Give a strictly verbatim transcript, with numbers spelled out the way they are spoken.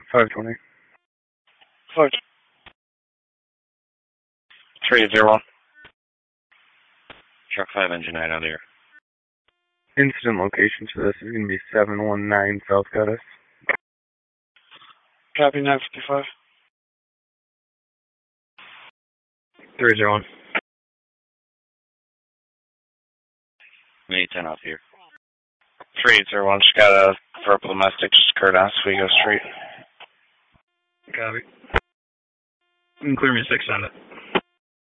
five twenty. Five. three zero one. Truck five engine nine out here. Incident location for this is going to be seven one nine South Cuttis. Copy, nine fifty-five. three zero one. eight ten off here. three zero one, just got a verbal domestic, just occurred on Oswego Street. Copy. You can clear me six on it.